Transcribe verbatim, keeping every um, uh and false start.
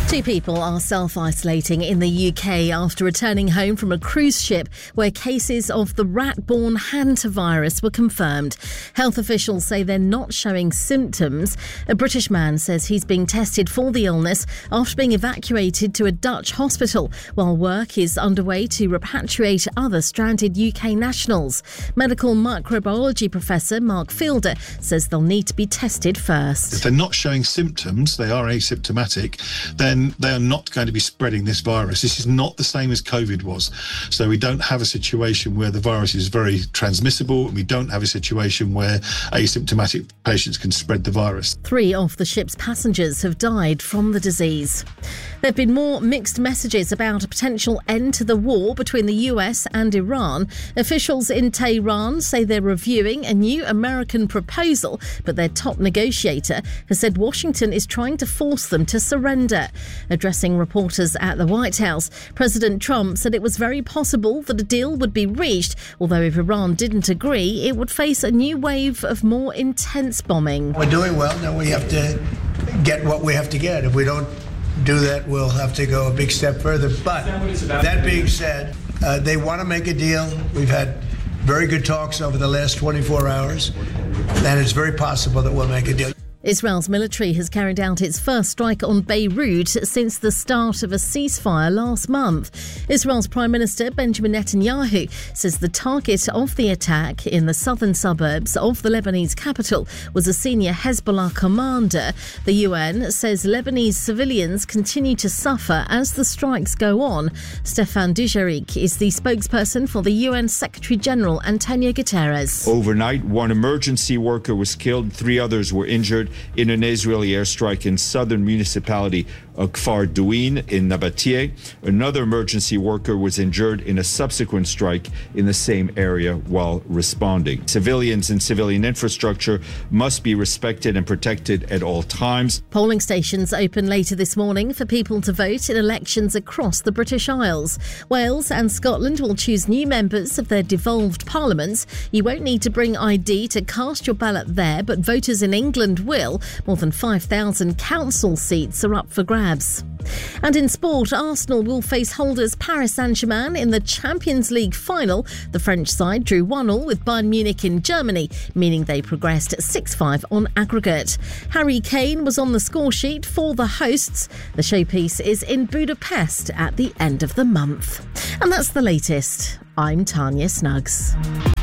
Two people are self-isolating in the U K after returning home from a cruise ship where cases of the rat-borne hantavirus were confirmed. Health officials say they're not showing symptoms. A British man says he's being tested for the illness after being evacuated to a Dutch hospital, while work is underway to repatriate other stranded U K nationals. Medical microbiology professor Mark Fielder says they'll need to be tested first. If they're not showing symptoms, they are asymptomatic, then they are not going to be spreading this virus. This is not the same as COVID was. So we don't have a situation where the virus is very transmissible, and we don't have a situation where asymptomatic patients can spread the virus. Three of the ship's passengers have died from the disease. There have been more mixed messages about a potential end to the war between the U S and Iran. Officials in Tehran say they're reviewing a new American proposal, but their top negotiator has said Washington is trying to force them to surrender. Addressing reporters at the White House, President Trump said it was very possible that a deal would be reached, although if Iran didn't agree, it would face a new wave of more intense bombing. We're doing well, now we have to get what we have to get. If we don't do that, we'll have to go a big step further. But that being said, uh, they want to make a deal. We've had very good talks over the last twenty-four hours, and it's very possible that we'll make a deal. Israel's military has carried out its first strike on Beirut since the start of a ceasefire last month. Israel's Prime Minister Benjamin Netanyahu says the target of the attack in the southern suburbs of the Lebanese capital was a senior Hezbollah commander. The U N says Lebanese civilians continue to suffer as the strikes go on. Stefan Dujarric is the spokesperson for the U N Secretary-General Antonio Guterres. Overnight, one emergency worker was killed, three others were injured in an Israeli airstrike in southern municipality of Kfar Douin in Nabatea. Another emergency worker was injured in a subsequent strike in the same area while responding. Civilians and civilian infrastructure must be respected and protected at all times. Polling stations open later this morning for people to vote in elections across the British Isles. Wales and Scotland will choose new members of their devolved parliaments. You won't need to bring I D to cast your ballot there, but voters in England will. More than five thousand council seats are up for grabs. And in sport, Arsenal will face holders Paris Saint-Germain in the Champions League final. The French side drew one all with Bayern Munich in Germany, meaning they progressed six five on aggregate. Harry Kane was on the score sheet for the hosts. The showpiece is in Budapest at the end of the month. And that's the latest. I'm Tanya Snuggs.